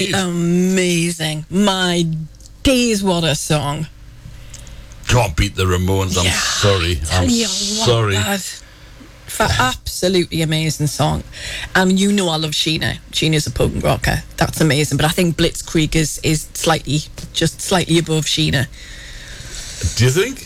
amazing. My days, what a song. Can't beat the Ramones. I'm sorry. I'm sorry. Absolutely amazing song. You know I love Sheena. Sheena's a punk rocker. That's amazing. But I think Blitzkrieg is slightly above Sheena. Do you think?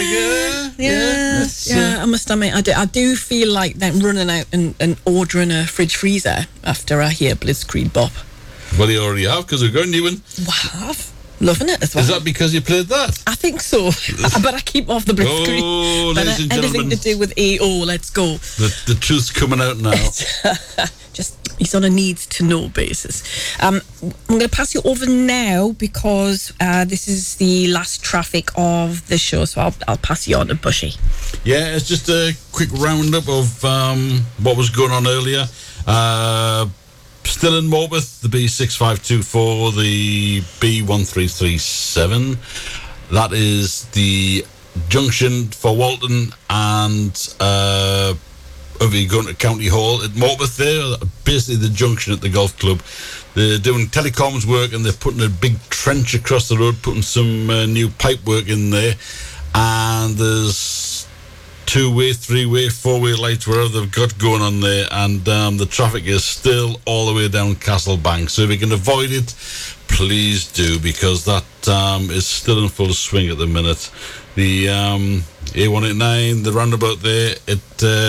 I must admit, I do feel like them running out and ordering a fridge freezer after I hear Blitzkrieg Bop. Well, you already have, because we've got a new one. Wow. Loving it as well. Is that because you played that? I think so. But I keep off the Blitzkrieg. Oh, ladies and gentlemen. Anything to do with EO, let's go. The truth's coming out now. He's on a needs-to-know basis. I'm going to pass you over now because this is the last traffic of the show, so I'll pass you on to Bushy. Yeah, it's just a quick roundup of what was going on earlier. Still in Morpeth, the B6524, the B1337. That is the junction for Walton and over you going to County Hall at Morpeth there, basically the junction at the golf club. They're doing telecoms work and they're putting a big trench across the road, putting some new pipe work in there. And there's 2-way, 3-way, 4-way lights, whatever they've got going on there, and the traffic is still all the way down Castlebank. So if you can avoid it, please do, because that is still in full swing at the minute. The A189, the roundabout there at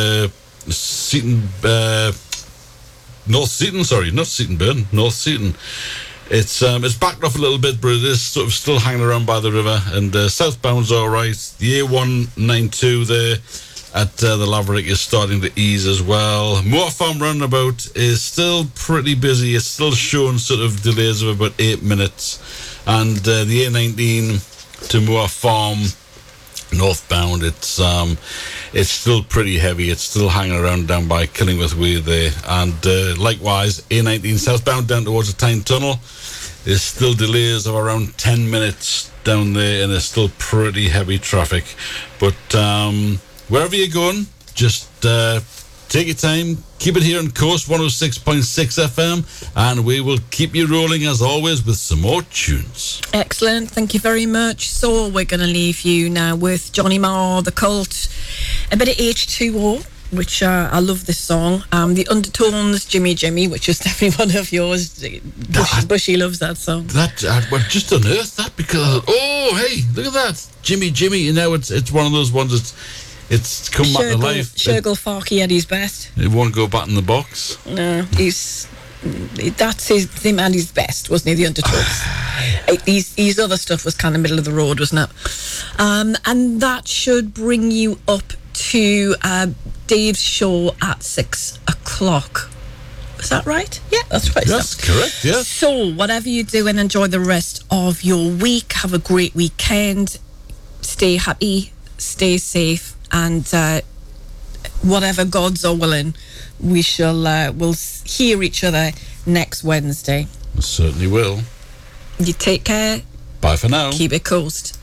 North Seaton. It's backed off a little bit, but it is sort of still hanging around by the river, and southbound's all right. The A192 there at the Laverick is starting to ease as well. Moor Farm roundabout is still pretty busy. It's still showing sort of delays of about 8 minutes, and the A19 to Moor Farm northbound, it's still pretty heavy. It's still hanging around down by Killingworth Way there, and likewise A19 southbound down towards the Tyne Tunnel, there's still delays of around 10 minutes down there, and there's still pretty heavy traffic. But wherever you're going, just take your time, keep it here on Coast 106.6 FM, and we will keep you rolling as always with some more tunes. Excellent, thank you very much. So we're going to leave you now with Johnny Marr, The Cult, a bit of H2O, which I love this song. The Undertones, Jimmy Jimmy, which is definitely one of yours. Bushy loves that song. That well, just unearthed that because hey, look at that, Jimmy Jimmy. You know, it's one of those ones it's come back to life. Shergill Farkey at his best. It won't go back in the box. No, that's him at his best, wasn't he? The Undertones. His other stuff was kind of middle of the road, wasn't it? And that should bring you up to Dave's show at 6 o'clock. Is that right? Yeah, that's right. That's correct, yes. So, whatever you do, and enjoy the rest of your week. Have a great weekend. Stay happy, stay safe, and whatever gods are willing, we'll hear each other next Wednesday. Certainly will. You take care. Bye for now. Keep it coast.